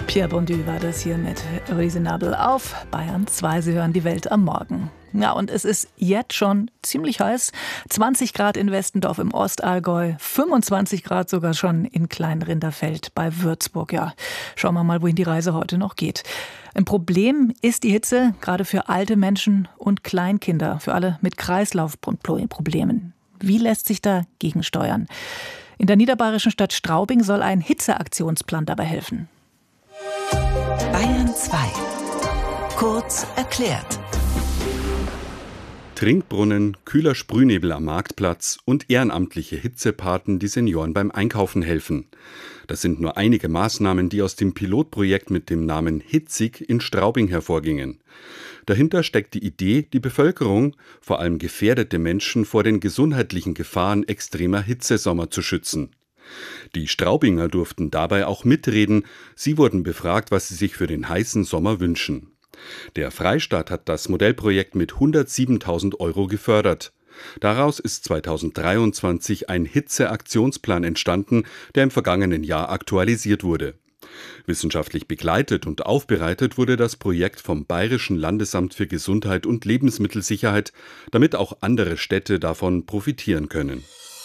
Pierre Bondu war das hier mit Reasonable auf Bayern 2. Sie hören die Welt am Morgen. Ja, und es ist jetzt schon ziemlich heiß. 20 Grad in Westendorf im Ostallgäu, 25 Grad sogar schon in Kleinrinderfeld bei Würzburg. Ja, schauen wir mal, wohin die Reise heute noch geht. Ein Problem ist die Hitze, gerade für alte Menschen und Kleinkinder, für alle mit Kreislaufproblemen. Wie lässt sich da gegensteuern? In der niederbayerischen Stadt Straubing soll ein Hitzeaktionsplan dabei helfen. Bayern 2. Kurz erklärt. Trinkbrunnen, kühler Sprühnebel am Marktplatz und ehrenamtliche Hitzepaten, die Senioren beim Einkaufen helfen. Das sind nur einige Maßnahmen, die aus dem Pilotprojekt mit dem Namen Hitzig in Straubing hervorgingen. Dahinter steckt die Idee, die Bevölkerung, vor allem gefährdete Menschen, vor den gesundheitlichen Gefahren extremer Hitzesommer zu schützen. Die Straubinger durften dabei auch mitreden. Sie wurden befragt, was sie sich für den heißen Sommer wünschen. Der Freistaat hat das Modellprojekt mit 107.000 € gefördert. Daraus ist 2023 ein Hitzeaktionsplan entstanden, der im vergangenen Jahr aktualisiert wurde. Wissenschaftlich begleitet und aufbereitet wurde das Projekt vom Bayerischen Landesamt für Gesundheit und Lebensmittelsicherheit, damit auch andere Städte davon profitieren können.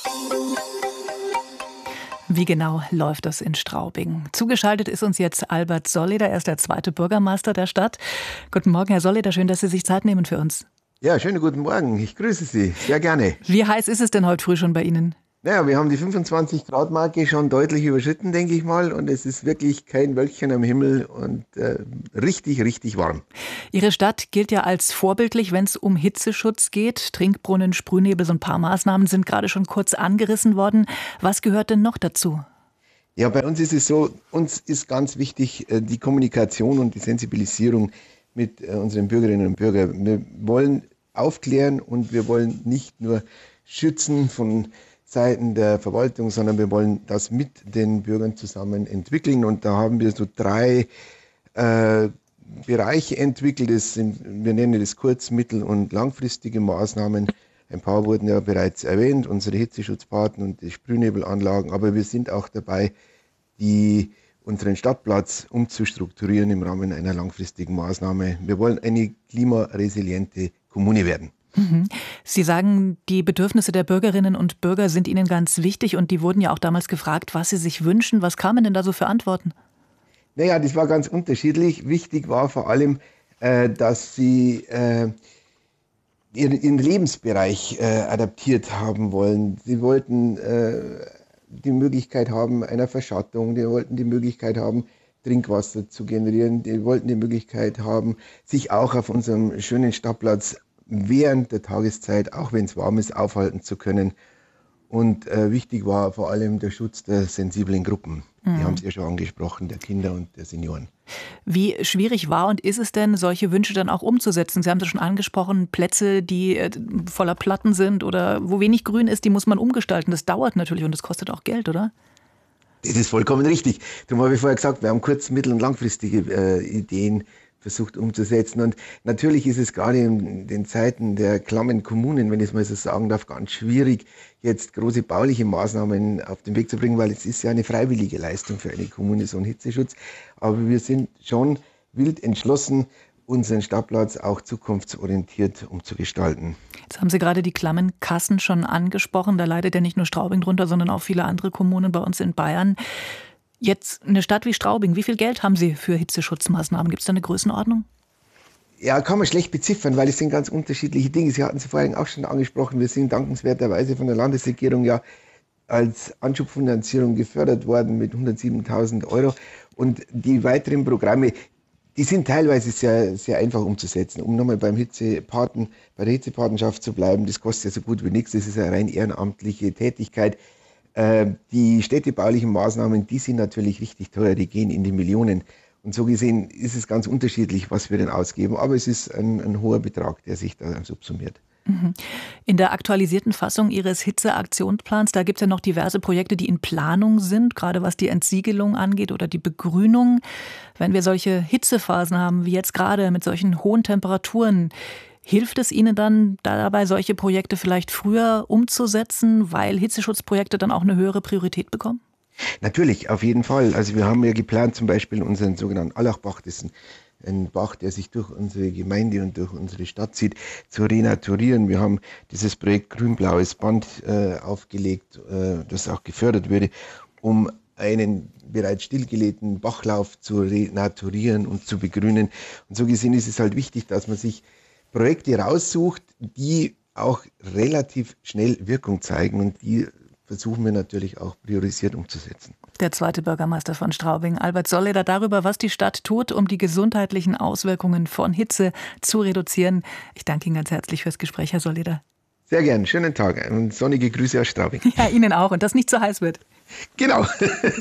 Wie genau läuft das in Straubing? Zugeschaltet ist uns jetzt Albert Solleder, er ist der zweite Bürgermeister der Stadt. Guten Morgen, Herr Solleder, schön, dass Sie sich Zeit nehmen für uns. Ja, schönen guten Morgen, ich grüße Sie, sehr gerne. Wie heiß ist es denn heute früh schon bei Ihnen? Naja, wir haben die 25-Grad-Marke schon deutlich überschritten, denke ich mal. Und es ist wirklich kein Wölkchen am Himmel und richtig, richtig warm. Ihre Stadt gilt ja als vorbildlich, wenn es um Hitzeschutz geht. Trinkbrunnen, Sprühnebel, so ein paar Maßnahmen sind gerade schon kurz angerissen worden. Was gehört denn noch dazu? Ja, bei uns ist es so, uns ist ganz wichtig die Kommunikation und die Sensibilisierung mit unseren Bürgerinnen und Bürgern. Wir wollen aufklären und wir wollen nicht nur schützen von Seiten der Verwaltung, sondern wir wollen das mit den Bürgern zusammen entwickeln. Und da haben wir so 3 Bereiche entwickelt. Wir nennen das kurz-, mittel- und langfristige Maßnahmen. Ein paar wurden ja bereits erwähnt, unsere Hitzeschutzpaten und die Sprühnebelanlagen. Aber wir sind auch dabei, unseren Stadtplatz umzustrukturieren im Rahmen einer langfristigen Maßnahme. Wir wollen eine klimaresiliente Kommune werden. Sie sagen, die Bedürfnisse der Bürgerinnen und Bürger sind Ihnen ganz wichtig und die wurden ja auch damals gefragt, was sie sich wünschen. Was kamen denn da so für Antworten? Naja, das war ganz unterschiedlich. Wichtig war vor allem, dass sie ihren Lebensbereich adaptiert haben wollen. Sie wollten die Möglichkeit haben einer Verschattung, die wollten die Möglichkeit haben, Trinkwasser zu generieren, die wollten die Möglichkeit haben, sich auch auf unserem schönen Stadtplatz während der Tageszeit, auch wenn es warm ist, aufhalten zu können. Und wichtig war vor allem der Schutz der sensiblen Gruppen. Die haben Sie ja schon angesprochen, der Kinder und der Senioren. Wie schwierig war und ist es denn, solche Wünsche dann auch umzusetzen? Sie haben es schon angesprochen, Plätze, die voller Platten sind oder wo wenig Grün ist, die muss man umgestalten. Das dauert natürlich und das kostet auch Geld, oder? Das ist vollkommen richtig. Darum habe ich vorher gesagt, wir haben kurz-, mittel- und langfristige Ideen versucht umzusetzen. Und natürlich ist es gerade in den Zeiten der klammen Kommunen, wenn ich es mal so sagen darf, ganz schwierig, jetzt große bauliche Maßnahmen auf den Weg zu bringen, weil es ist ja eine freiwillige Leistung für eine Kommune, so ein Hitzeschutz. Aber wir sind schon wild entschlossen, unseren Stadtplatz auch zukunftsorientiert umzugestalten. Jetzt haben Sie gerade die klammen Kassen schon angesprochen. Da leidet ja nicht nur Straubing drunter, sondern auch viele andere Kommunen bei uns in Bayern. Jetzt eine Stadt wie Straubing, wie viel Geld haben Sie für Hitzeschutzmaßnahmen? Gibt es da eine Größenordnung? Ja, kann man schlecht beziffern, weil es sind ganz unterschiedliche Dinge. Sie hatten es vorhin auch schon angesprochen, wir sind dankenswerterweise von der Landesregierung ja als Anschubfinanzierung gefördert worden mit 107.000 €. Und die weiteren Programme, die sind teilweise sehr, sehr einfach umzusetzen. Um nochmal bei der Hitzepatenschaft zu bleiben, das kostet ja so gut wie nichts, das ist eine rein ehrenamtliche Tätigkeit. Die städtebaulichen Maßnahmen, die sind natürlich richtig teuer, die gehen in die Millionen. Und so gesehen ist es ganz unterschiedlich, was wir denn ausgeben. Aber es ist ein hoher Betrag, der sich da subsumiert. In der aktualisierten Fassung Ihres Hitzeaktionsplans, da gibt es ja noch diverse Projekte, die in Planung sind, gerade was die Entsiegelung angeht oder die Begrünung. Wenn wir solche Hitzephasen haben, wie jetzt gerade mit solchen hohen Temperaturen, hilft es Ihnen dann dabei, solche Projekte vielleicht früher umzusetzen, weil Hitzeschutzprojekte dann auch eine höhere Priorität bekommen? Natürlich, auf jeden Fall. Also wir haben ja geplant, zum Beispiel unseren sogenannten Allachbach, das ist ein Bach, der sich durch unsere Gemeinde und durch unsere Stadt zieht, zu renaturieren. Wir haben dieses Projekt Grün-Blaues Band aufgelegt, das auch gefördert würde, um einen bereits stillgelegten Bachlauf zu renaturieren und zu begrünen. Und so gesehen ist es halt wichtig, dass man sich Projekte raussucht, die auch relativ schnell Wirkung zeigen, und die versuchen wir natürlich auch priorisiert umzusetzen. Der zweite Bürgermeister von Straubing, Albert Solleder, darüber, was die Stadt tut, um die gesundheitlichen Auswirkungen von Hitze zu reduzieren. Ich danke Ihnen ganz herzlich fürs Gespräch, Herr Solleder. Sehr gern, schönen Tag und sonnige Grüße aus Straubing. Ja, Ihnen auch, und dass nicht zu heiß wird. Genau.